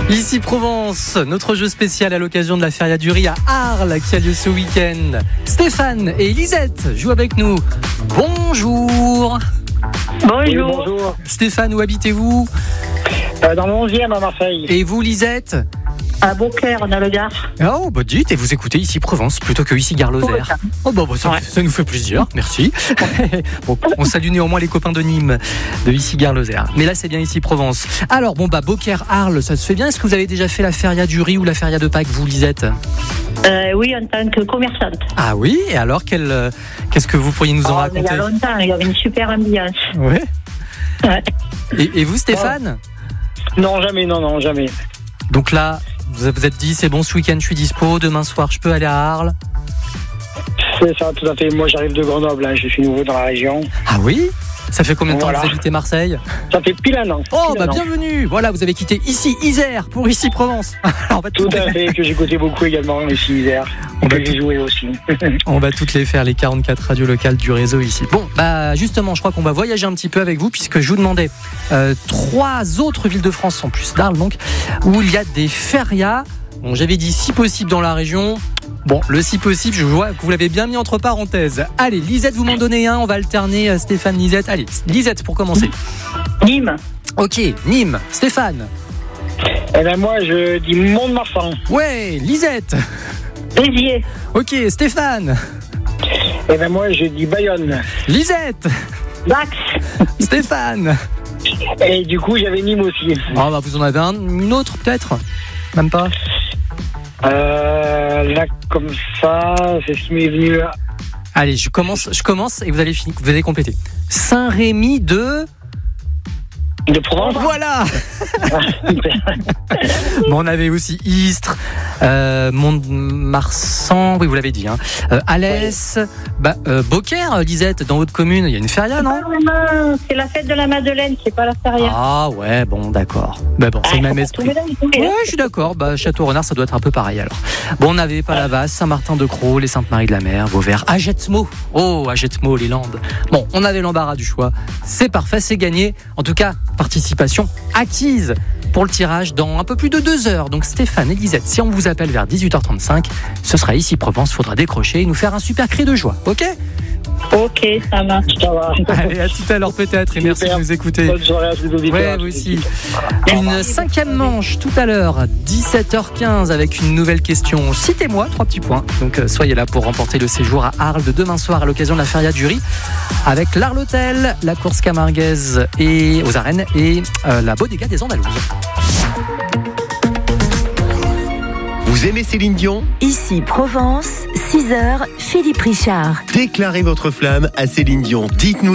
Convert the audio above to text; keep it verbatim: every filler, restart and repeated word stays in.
Ici Provence, notre jeu spécial à l'occasion de la Feria du Riz à Arles qui a lieu ce week-end. Stéphane et Lisette jouent avec nous. Bonjour. Bonjour. Oui, bonjour. Stéphane, où habitez-vous ? Euh, dans le onzième à Marseille. Et vous, Lisette ? À Beaucaire, on a le Gard. Oh, bah dites, et vous écoutez ici Provence plutôt que ici Gare-Lozère. Oh, bah, bah ça, Ouais. ça nous fait plaisir, merci. Bon, on salue néanmoins les copains de Nîmes, de ici Gare-Lozère. Mais là, c'est bien ici Provence. Alors, bon, bah, Beaucaire, Arles, ça se fait bien. Est-ce que vous avez déjà fait la Feria du Riz ou la Feria de Pâques, vous, Lisette ? Euh, oui, en tant que commerçante. Ah oui, et alors, quel, euh, qu'est-ce que vous pourriez nous en Oh, mais il y raconter ? a longtemps, il y avait une super ambiance. Ouais. Ouais. Et, et vous, Stéphane ? Non, jamais, non, non, jamais. Donc là, vous vous êtes dit, c'est bon, ce week-end, je suis dispo. Demain soir, je peux aller à Arles. C'est ça, tout à fait. Moi, j'arrive de Grenoble, hein. Je suis nouveau dans la région. Ah oui ? Ça fait combien de temps Voilà. que vous habitez Marseille ? Ça fait pile un an. Oh, Pile bah un an. bienvenue. Voilà, vous avez quitté ici Isère pour ici Provence. Alors, on va Tout toutes à les- fait, que j'écoutais beaucoup également ici hier. On va Que j'ai joué aussi. On va toutes les faire, les quarante-quatre radios locales du réseau ici. Bon, bah justement, je crois qu'on va voyager un petit peu avec vous puisque je vous demandais euh, trois autres villes de France, en plus d'Arles donc, où il y a des férias. Bon, j'avais dit si possible dans la région. Bon, le si possible, je vois que vous l'avez bien mis entre parenthèses. Allez, Lisette, vous m'en donnez un. On va alterner euh, Stéphane, Lisette. Allez, Lisette pour commencer. Nîmes. Ok, Nîmes, Stéphane. Eh ben moi, je dis Mont-de-Marsan. Ouais, Lisette. Béziers. Ok, Stéphane. Eh ben moi, je dis Bayonne. Lisette. Dax. Stéphane. Et du coup, j'avais Nîmes aussi. Ah bah vous en avez un, une autre peut-être ? Même pas ? Euh, là, comme ça, c'est ce qui m'est venu. Allez, je commence, je commence et vous allez finir, vous allez compléter. Saint-Rémy de... De Provence. Voilà. Bon, on avait aussi Istres, euh, Mont-de-Marsan, oui vous l'avez dit, hein. euh, Alès, bah, euh, Beaucaire, Lisette, dans votre commune, il y a une feria, non ? Ah, non, c'est la fête de la Madeleine, c'est pas la feria. Ah ouais, bon d'accord. Bah bon, c'est le même esprit. Ouais, je suis d'accord. Bah, Château-Renard, ça doit être un peu pareil alors. Bon, on avait Palavas, Saint-Martin-de-Crau, les Saintes-Maries-de-la-Mer, Vauvert, Agetmo. Oh, Agetmo, les Landes. Bon, on avait l'embarras du choix. C'est parfait, c'est gagné. En tout cas, participation acquise pour le tirage dans un peu plus de deux heures. Donc Stéphane et Lisette, si on vous appelle vers dix-huit heures trente-cinq, ce sera ici Provence. Faudra décrocher et nous faire un super cri de joie. Ok ? Ok, ça marche. Ça va. Allez, à tout à l'heure peut-être et merci Super. de nous écouter. Bonne soirée à tous les auditeurs. Ouais, vous aussi. Une cinquième manche tout à l'heure, dix-sept heures quinze, avec une nouvelle question. Citez-moi, trois petits points. Donc euh, soyez là pour remporter le séjour à Arles de demain soir à l'occasion de la Feria du Riz, avec l'Arles Hôtel, la course camarguaise et aux arènes et euh, la Bodega des Andalouses. Vous aimez Céline Dion ? Ici Provence, six heures, Philippe Richard. Déclarez votre flamme à Céline Dion. Dites-nous